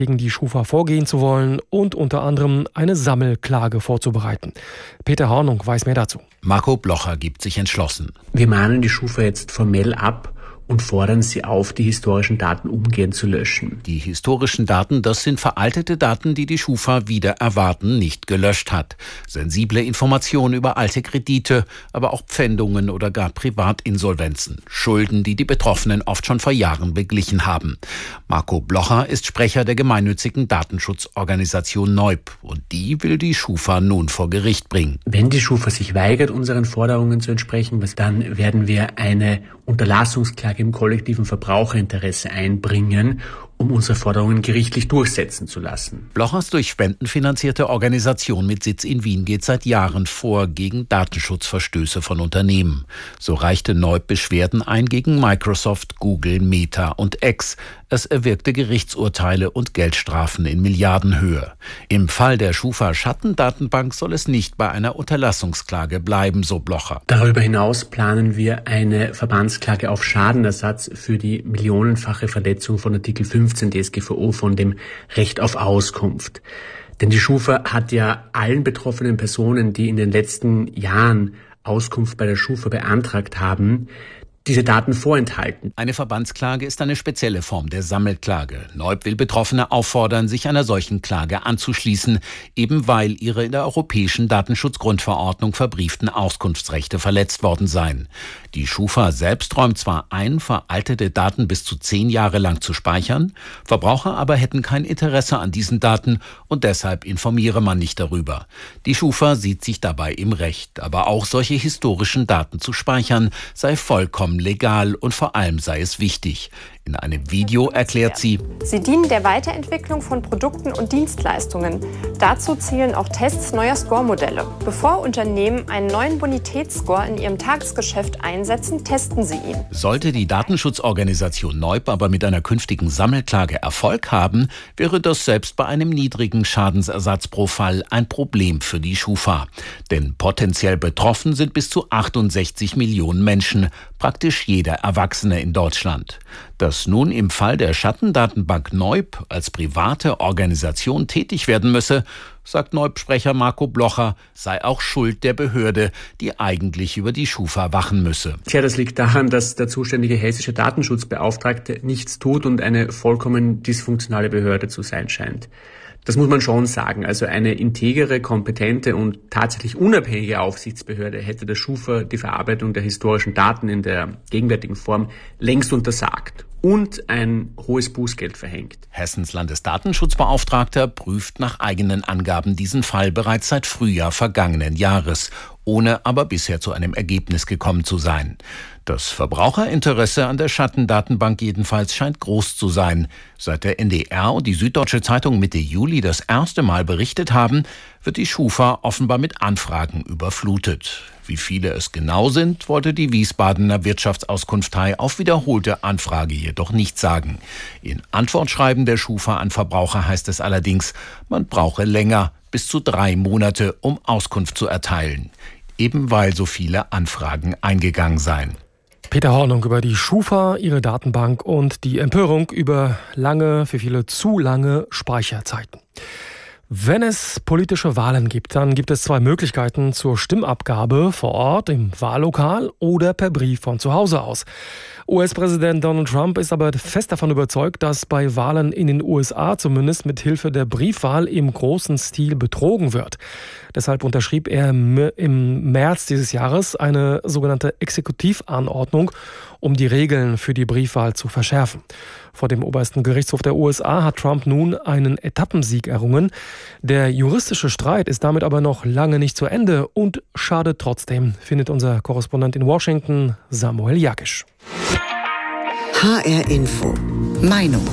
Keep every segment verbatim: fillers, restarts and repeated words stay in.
gegen die Schufa vorgehen zu wollen und unter anderem eine Sammelklage vorzubereiten. Peter Hornung weiß mehr dazu. Marco Blocher gibt sich entschlossen. Wir mahnen die Schufa jetzt formell ab und fordern sie auf, die historischen Daten umgehend zu löschen. Die historischen Daten, das sind veraltete Daten, die die Schufa wider Erwarten nicht gelöscht hat. Sensible Informationen über alte Kredite, aber auch Pfändungen oder gar Privatinsolvenzen. Schulden, die die Betroffenen oft schon vor Jahren beglichen haben. Marco Blocher ist Sprecher der gemeinnützigen Datenschutzorganisation Neub. Und die will die Schufa nun vor Gericht bringen. Wenn die Schufa sich weigert, unseren Forderungen zu entsprechen, dann werden wir eine Unterlassungsklage im kollektiven Verbraucherinteresse einbringen, um unsere Forderungen gerichtlich durchsetzen zu lassen. Blochers durch Spenden finanzierte Organisation mit Sitz in Wien geht seit Jahren vor gegen Datenschutzverstöße von Unternehmen. So reichte Neub Beschwerden ein gegen Microsoft, Google, Meta und X. Es erwirkte Gerichtsurteile und Geldstrafen in Milliardenhöhe. Im Fall der Schufa-Schattendatenbank soll es nicht bei einer Unterlassungsklage bleiben, so Blocher. Darüber hinaus planen wir eine Verbandsklage auf Schadenersatz für die millionenfache Verletzung von Artikel fünfzehn D S G V O von dem Recht auf Auskunft. Denn die Schufa hat ja allen betroffenen Personen, die in den letzten Jahren Auskunft bei der Schufa beantragt haben, diese Daten vorenthalten. Eine Verbandsklage ist eine spezielle Form der Sammelklage. Neub will Betroffene auffordern, sich einer solchen Klage anzuschließen, eben weil ihre in der Europäischen Datenschutzgrundverordnung verbrieften Auskunftsrechte verletzt worden seien. Die Schufa selbst räumt zwar ein, veraltete Daten bis zu zehn Jahre lang zu speichern, Verbraucher aber hätten kein Interesse an diesen Daten und deshalb informiere man nicht darüber. Die Schufa sieht sich dabei im Recht, aber auch solche historischen Daten zu speichern sei vollkommen legal und vor allem sei es wichtig. In einem Video erklärt sie: Sie dienen der Weiterentwicklung von Produkten und Dienstleistungen. Dazu zählen auch Tests neuer Score-Modelle. Bevor Unternehmen einen neuen Bonitätsscore in ihrem Tagesgeschäft einsetzen, testen sie ihn. Sollte die Datenschutzorganisation Neub aber mit einer künftigen Sammelklage Erfolg haben, wäre das selbst bei einem niedrigen Schadensersatz pro Fall ein Problem für die Schufa. Denn potenziell betroffen sind bis zu achtundsechzig Millionen Menschen, praktisch jeder Erwachsene in Deutschland. Dass nun im Fall der Schattendatenbank Neub als private Organisation tätig werden müsse, sagt Neub-Sprecher Marco Blocher, sei auch Schuld der Behörde, die eigentlich über die Schufa wachen müsse. Tja, das liegt daran, dass der zuständige hessische Datenschutzbeauftragte nichts tut und eine vollkommen dysfunktionale Behörde zu sein scheint. Das muss man schon sagen. Also eine integere, kompetente und tatsächlich unabhängige Aufsichtsbehörde hätte der Schufa die Verarbeitung der historischen Daten in der gegenwärtigen Form längst untersagt und ein hohes Bußgeld verhängt. Hessens Landesdatenschutzbeauftragter prüft nach eigenen Angaben diesen Fall bereits seit Frühjahr vergangenen Jahres, ohne aber bisher zu einem Ergebnis gekommen zu sein. Das Verbraucherinteresse an der Schattendatenbank jedenfalls scheint groß zu sein. Seit der N D R und die Süddeutsche Zeitung Mitte Juli das erste Mal berichtet haben, wird die Schufa offenbar mit Anfragen überflutet. Wie viele es genau sind, wollte die Wiesbadener Wirtschaftsauskunftei auf wiederholte Anfrage jedoch nicht sagen. In Antwortschreiben der Schufa an Verbraucher heißt es allerdings, man brauche länger, bis zu drei Monate, um Auskunft zu erteilen. Eben weil so viele Anfragen eingegangen seien. Peter Hornung über die Schufa, ihre Datenbank und die Empörung über lange, für viele zu lange Speicherzeiten. Wenn es politische Wahlen gibt, dann gibt es zwei Möglichkeiten zur Stimmabgabe vor Ort im Wahllokal oder per Brief von zu Hause aus. U S-Präsident Donald Trump ist aber fest davon überzeugt, dass bei Wahlen in den U S A zumindest mit Hilfe der Briefwahl im großen Stil betrogen wird. Deshalb unterschrieb er im März dieses Jahres eine sogenannte Exekutivanordnung, um die Regeln für die Briefwahl zu verschärfen. Vor dem obersten Gerichtshof der U S A hat Trump nun einen Etappensieg errungen. Der juristische Streit ist damit aber noch lange nicht zu Ende und schadet trotzdem, findet unser Korrespondent in Washington, Samuel Jakisch. H R Info. Meinung.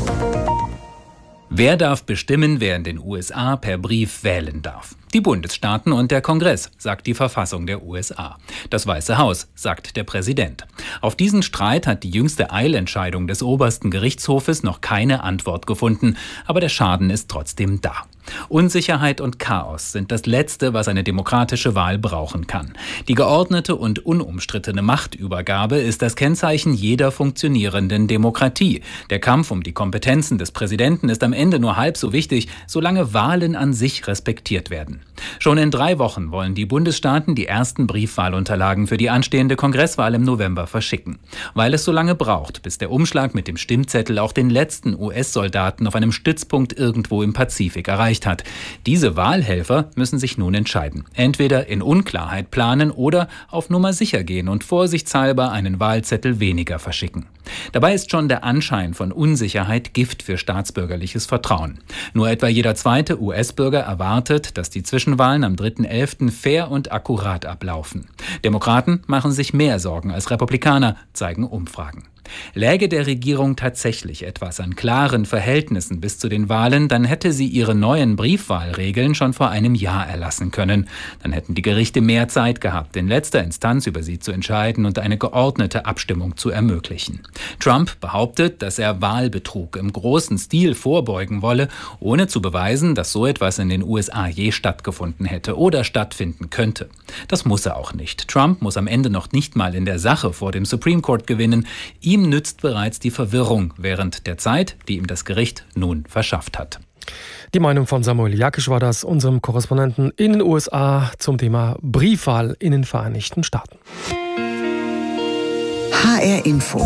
Wer darf bestimmen, wer in den U S A per Brief wählen darf? Die Bundesstaaten und der Kongress, sagt die Verfassung der U S A. Das Weiße Haus, sagt der Präsident. Auf diesen Streit hat die jüngste Eilentscheidung des obersten Gerichtshofes noch keine Antwort gefunden, aber der Schaden ist trotzdem da. Unsicherheit und Chaos sind das Letzte, was eine demokratische Wahl brauchen kann. Die geordnete und unumstrittene Machtübergabe ist das Kennzeichen jeder funktionierenden Demokratie. Der Kampf um die Kompetenzen des Präsidenten ist am Ende nur halb so wichtig, solange Wahlen an sich respektiert werden. Schon in drei Wochen wollen die Bundesstaaten die ersten Briefwahlunterlagen für die anstehende Kongresswahl im November verschicken. Weil es so lange braucht, bis der Umschlag mit dem Stimmzettel auch den letzten U S-Soldaten auf einem Stützpunkt irgendwo im Pazifik erreicht hat. Diese Wahlhelfer müssen sich nun entscheiden. Entweder in Unklarheit planen oder auf Nummer sicher gehen und vorsichtshalber einen Wahlzettel weniger verschicken. Dabei ist schon der Anschein von Unsicherheit Gift für staatsbürgerliches Vertrauen. Nur etwa jeder zweite U S-Bürger erwartet, dass die Zwischenwahlen am dritten elften fair und akkurat ablaufen. Demokraten machen sich mehr Sorgen als Republikaner, zeigen Umfragen. Läge der Regierung tatsächlich etwas an klaren Verhältnissen bis zu den Wahlen, dann hätte sie ihre neuen Briefwahlregeln schon vor einem Jahr erlassen können. Dann hätten die Gerichte mehr Zeit gehabt, in letzter Instanz über sie zu entscheiden und eine geordnete Abstimmung zu ermöglichen. Trump behauptet, dass er Wahlbetrug im großen Stil vorbeugen wolle, ohne zu beweisen, dass so etwas in den U S A je stattgefunden hätte oder stattfinden könnte. Das muss er auch nicht. Trump muss am Ende noch nicht mal in der Sache vor dem Supreme Court gewinnen. Ihm Ihm nützt bereits die Verwirrung während der Zeit, die ihm das Gericht nun verschafft hat. Die Meinung von Samuel Jakisch war das, unserem Korrespondenten in den U S A zum Thema Briefwahl in den Vereinigten Staaten. H R Info.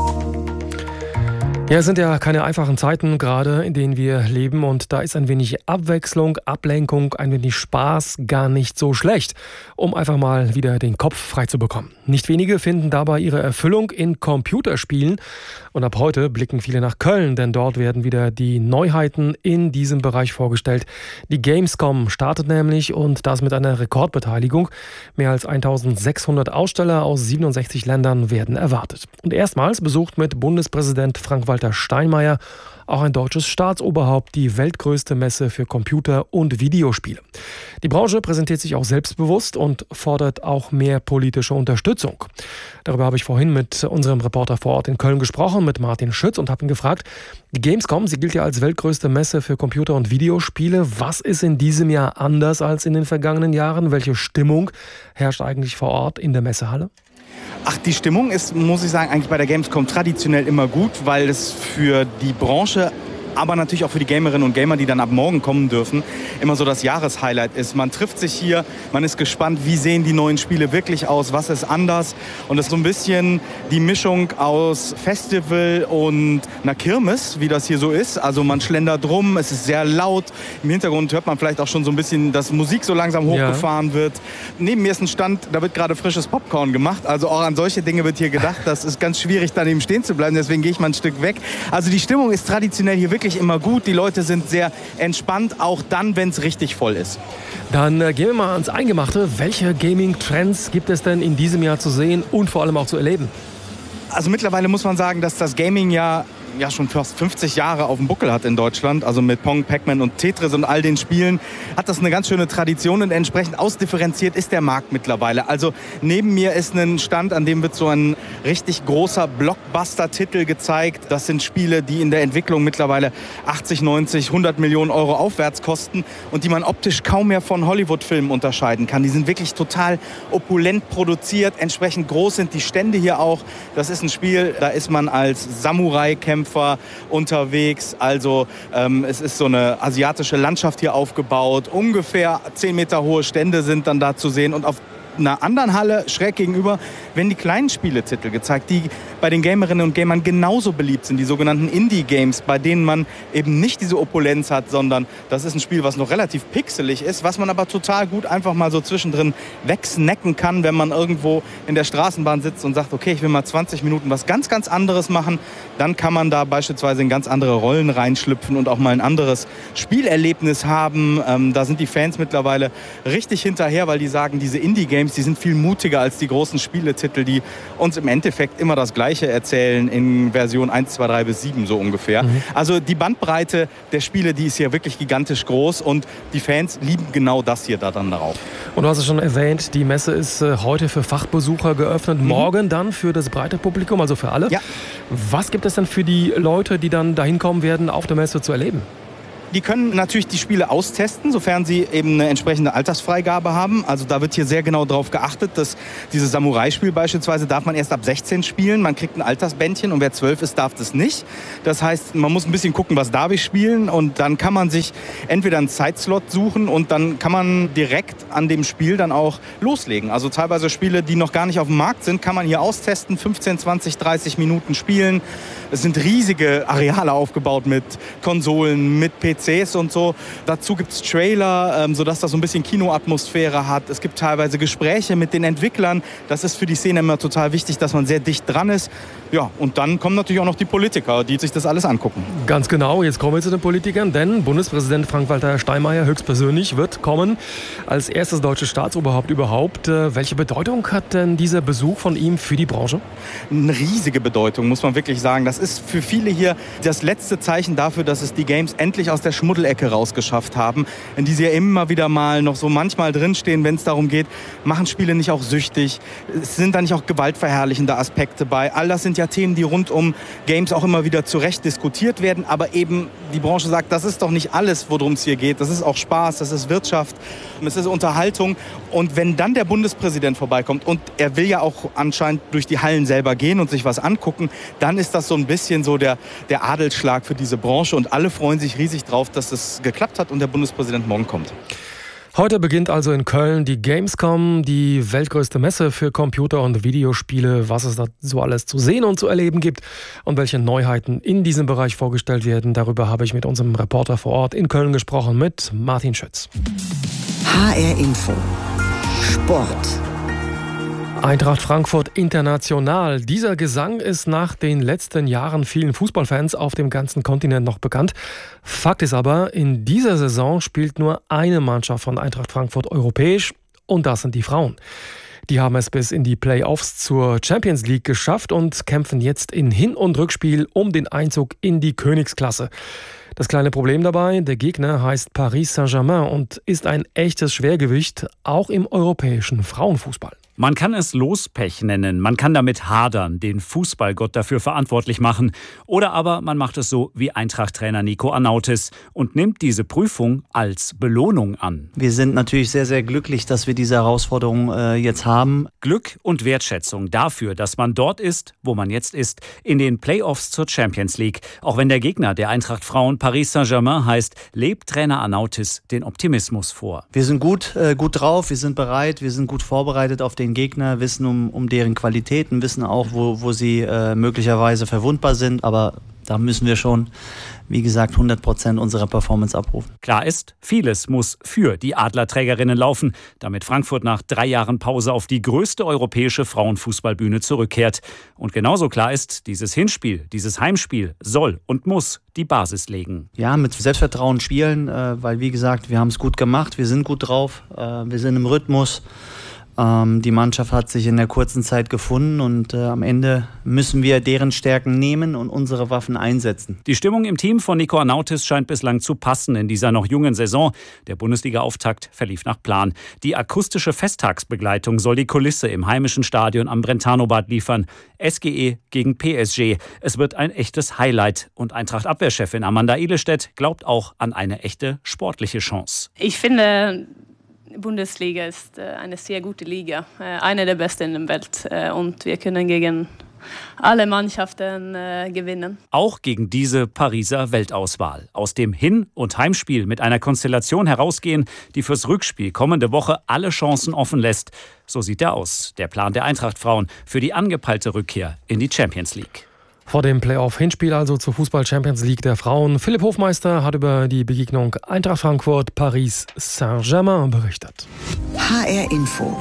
Ja, es sind ja keine einfachen Zeiten gerade, in denen wir leben, und da ist ein wenig Abwechslung, Ablenkung, ein wenig Spaß gar nicht so schlecht, um einfach mal wieder den Kopf frei zu bekommen. Nicht wenige finden dabei ihre Erfüllung in Computerspielen, und ab heute blicken viele nach Köln, denn dort werden wieder die Neuheiten in diesem Bereich vorgestellt. Die Gamescom startet nämlich, und das mit einer Rekordbeteiligung. Mehr als eintausendsechshundert Aussteller aus siebenundsechzig Ländern werden erwartet. Und erstmals besucht mit Bundespräsident Frank-Walter Steinmeier auch ein deutsches Staatsoberhaupt die weltgrößte Messe für Computer- und Videospiele. Die Branche präsentiert sich auch selbstbewusst und fordert auch mehr politische Unterstützung. Darüber habe ich vorhin mit unserem Reporter vor Ort in Köln gesprochen, mit Martin Schütz, und habe ihn gefragt, die Gamescom, sie gilt ja als weltgrößte Messe für Computer- und Videospiele. Was ist in diesem Jahr anders als in den vergangenen Jahren? Welche Stimmung herrscht eigentlich vor Ort in der Messehalle? Ach, die Stimmung ist, muss ich sagen, eigentlich bei der Gamescom traditionell immer gut, weil es für die Branche, aber natürlich auch für die Gamerinnen und Gamer, die dann ab morgen kommen dürfen, immer so das Jahreshighlight ist. Man trifft sich hier, man ist gespannt, wie sehen die neuen Spiele wirklich aus, was ist anders. Und es ist so ein bisschen die Mischung aus Festival und einer Kirmes, wie das hier so ist. Also man schlendert rum, es ist sehr laut. Im Hintergrund hört man vielleicht auch schon so ein bisschen, dass Musik so langsam hochgefahren ja. wird. Neben mir ist ein Stand, da wird gerade frisches Popcorn gemacht. Also auch an solche Dinge wird hier gedacht. Das ist ganz schwierig, daneben stehen zu bleiben. Deswegen gehe ich mal ein Stück weg. Also die Stimmung ist traditionell hier wirklich immer gut. Die Leute sind sehr entspannt, auch dann, wenn es richtig voll ist. Dann äh, gehen wir mal ans Eingemachte. Welche Gaming-Trends gibt es denn in diesem Jahr zu sehen und vor allem auch zu erleben? Also mittlerweile muss man sagen, dass das Gaming ja ja schon fast fünfzig Jahre auf dem Buckel hat in Deutschland, also mit Pong, Pac-Man und Tetris und all den Spielen, hat das eine ganz schöne Tradition, und entsprechend ausdifferenziert ist der Markt mittlerweile. Also neben mir ist ein Stand, an dem wird so ein richtig großer Blockbuster-Titel gezeigt. Das sind Spiele, die in der Entwicklung mittlerweile achtzig, neunzig, hundert Millionen Euro aufwärts kosten und die man optisch kaum mehr von Hollywood-Filmen unterscheiden kann. Die sind wirklich total opulent produziert, entsprechend groß sind die Stände hier auch. Das ist ein Spiel, da ist man als Samurai-Kämpfer unterwegs. Also ähm, es ist so eine asiatische Landschaft hier aufgebaut. Ungefähr zehn Meter hohe Stände sind dann da zu sehen, und auf einer anderen Halle schräg gegenüber werden die kleinen Spieletitel gezeigt, die bei den Gamerinnen und Gamern genauso beliebt sind, die sogenannten Indie-Games, bei denen man eben nicht diese Opulenz hat, sondern das ist ein Spiel, was noch relativ pixelig ist, was man aber total gut einfach mal so zwischendrin wegsnacken kann, wenn man irgendwo in der Straßenbahn sitzt und sagt, okay, ich will mal zwanzig Minuten was ganz, ganz anderes machen, dann kann man da beispielsweise in ganz andere Rollen reinschlüpfen und auch mal ein anderes Spielerlebnis haben. Ähm, da sind die Fans mittlerweile richtig hinterher, weil die sagen, diese Indie-Games, die sind viel mutiger als die großen Spieletitel, die uns im Endeffekt immer das Gleiche erzählen in Version eins, zwei, drei bis sieben so ungefähr. Mhm. Also die Bandbreite der Spiele, die ist hier wirklich gigantisch groß, und die Fans lieben genau das hier da dann darauf. Und du hast es schon erwähnt, die Messe ist heute für Fachbesucher geöffnet, mhm. morgen dann für das breite Publikum, also für alle. Ja. Was gibt es denn für die Leute, die dann dahin kommen werden, auf der Messe zu erleben? Die können natürlich die Spiele austesten, sofern sie eben eine entsprechende Altersfreigabe haben. Also da wird hier sehr genau darauf geachtet, dass dieses Samurai-Spiel beispielsweise darf man erst ab sechzehn spielen. Man kriegt ein Altersbändchen und wer zwölf ist, darf das nicht. Das heißt, man muss ein bisschen gucken, was darf ich spielen und dann kann man sich entweder einen Zeitslot suchen und dann kann man direkt an dem Spiel dann auch loslegen. Also teilweise Spiele, die noch gar nicht auf dem Markt sind, kann man hier austesten, fünfzehn, zwanzig, dreißig Minuten spielen. Es sind riesige Areale aufgebaut mit Konsolen, mit P Cs und so. Dazu gibt es Trailer, ähm, sodass das so ein bisschen Kinoatmosphäre hat. Es gibt teilweise Gespräche mit den Entwicklern. Das ist für die Szene immer total wichtig, dass man sehr dicht dran ist. Ja, und dann kommen natürlich auch noch die Politiker, die sich das alles angucken. Ganz genau, jetzt kommen wir zu den Politikern, denn Bundespräsident Frank-Walter Steinmeier höchstpersönlich wird kommen als erstes deutsches Staatsoberhaupt überhaupt. Welche Bedeutung hat denn dieser Besuch von ihm für die Branche? Eine riesige Bedeutung, muss man wirklich sagen. Das ist für viele hier das letzte Zeichen dafür, dass es die Games endlich aus der Schmuddelecke rausgeschafft haben, in die sie ja immer wieder mal noch so manchmal drinstehen, wenn es darum geht, machen Spiele nicht auch süchtig? Es sind da nicht auch gewaltverherrlichende Aspekte bei? All das sind ja Themen, die rund um Games auch immer wieder zu Recht diskutiert werden, aber eben die Branche sagt, das ist doch nicht alles, worum es hier geht. Das ist auch Spaß, das ist Wirtschaft, es ist Unterhaltung. Und wenn dann der Bundespräsident vorbeikommt und er will ja auch anscheinend durch die Hallen selber gehen und sich was angucken, dann ist das so ein bisschen so der, der Adelsschlag für diese Branche und alle freuen sich riesig drauf, dass es geklappt hat und der Bundespräsident morgen kommt. Heute beginnt also in Köln die Gamescom, die weltgrößte Messe für Computer- und Videospiele, was es da so alles zu sehen und zu erleben gibt und welche Neuheiten in diesem Bereich vorgestellt werden. Darüber habe ich mit unserem Reporter vor Ort in Köln gesprochen, mit Martin Schütz. H R Info Sport. Eintracht Frankfurt international. Dieser Gesang ist nach den letzten Jahren vielen Fußballfans auf dem ganzen Kontinent noch bekannt. Fakt ist aber, in dieser Saison spielt nur eine Mannschaft von Eintracht Frankfurt europäisch und das sind die Frauen. Die haben es bis in die Playoffs zur Champions League geschafft und kämpfen jetzt in Hin- und Rückspiel um den Einzug in die Königsklasse. Das kleine Problem dabei, der Gegner heißt Paris Saint-Germain und ist ein echtes Schwergewicht, auch im europäischen Frauenfußball. Man kann es Lospech nennen, man kann damit hadern, den Fußballgott dafür verantwortlich machen. Oder aber man macht es so wie Eintracht-Trainer Nico Anautis und nimmt diese Prüfung als Belohnung an. Wir sind natürlich sehr, sehr glücklich, dass wir diese Herausforderung äh, jetzt haben. Glück und Wertschätzung dafür, dass man dort ist, wo man jetzt ist, in den Playoffs zur Champions League. Auch wenn der Gegner der Eintracht Frauen Paris Saint-Germain heißt, lebt Trainer Anautis den Optimismus vor. Wir sind gut, äh, gut drauf, wir sind bereit, wir sind gut vorbereitet auf den Gegner, wissen um, um deren Qualitäten, wissen auch, wo, wo sie äh, möglicherweise verwundbar sind, aber da müssen wir schon, wie gesagt, hundert Prozent unserer Performance abrufen. Klar ist, vieles muss für die Adlerträgerinnen laufen, damit Frankfurt nach drei Jahren Pause auf die größte europäische Frauenfußballbühne zurückkehrt. Und genauso klar ist, dieses Hinspiel, dieses Heimspiel soll und muss die Basis legen. Ja, mit Selbstvertrauen spielen, äh, weil wie gesagt, wir haben es gut gemacht, wir sind gut drauf, äh, wir sind im Rhythmus. Ähm, die Mannschaft hat sich in der kurzen Zeit gefunden und äh, am Ende müssen wir deren Stärken nehmen und unsere Waffen einsetzen. Die Stimmung im Team von Nico Anautis scheint bislang zu passen in dieser noch jungen Saison. Der Bundesliga-Auftakt verlief nach Plan. Die akustische Festtagsbegleitung soll die Kulisse im heimischen Stadion am Brentano-Bad liefern. S G E gegen P S G. Es wird ein echtes Highlight. Und Eintracht-Abwehrchefin Amanda Ehlestedt glaubt auch an eine echte sportliche Chance. Ich finde, Bundesliga ist eine sehr gute Liga, eine der besten in der Welt und wir können gegen alle Mannschaften gewinnen. Auch gegen diese Pariser Weltauswahl. Aus dem Hin- und Heimspiel mit einer Konstellation herausgehen, die fürs Rückspiel kommende Woche alle Chancen offen lässt. So sieht er aus, der Plan der Eintracht-Frauen für die angepeilte Rückkehr in die Champions League. Vor dem Playoff-Hinspiel also zur Fußball-Champions League der Frauen. Philipp Hofmeister hat über die Begegnung Eintracht Frankfurt Paris Saint-Germain berichtet. H R Info.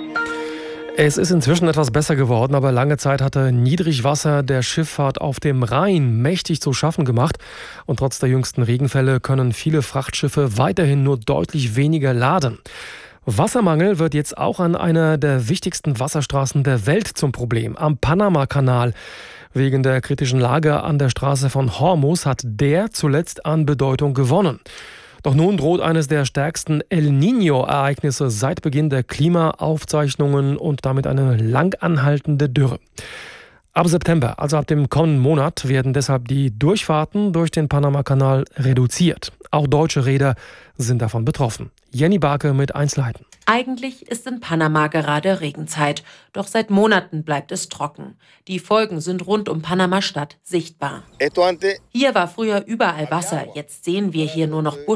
Es ist inzwischen etwas besser geworden, aber lange Zeit hatte Niedrigwasser der Schifffahrt auf dem Rhein mächtig zu schaffen gemacht. Und trotz der jüngsten Regenfälle können viele Frachtschiffe weiterhin nur deutlich weniger laden. Wassermangel wird jetzt auch an einer der wichtigsten Wasserstraßen der Welt zum Problem, am Panama-Kanal. Wegen der kritischen Lage an der Straße von Hormuz hat der zuletzt an Bedeutung gewonnen. Doch nun droht eines der stärksten El Niño-Ereignisse seit Beginn der Klimaaufzeichnungen und damit eine lang anhaltende Dürre. Ab September, also ab dem kommenden Monat, werden deshalb die Durchfahrten durch den Panamakanal reduziert. Auch deutsche Reeder sind davon betroffen. Jenny Barke mit Einzelheiten. Eigentlich ist in Panama gerade Regenzeit, doch seit Monaten bleibt es trocken. Die Folgen sind rund um Panama-Stadt sichtbar. Hier war früher überall Wasser, jetzt sehen wir hier nur noch Busch.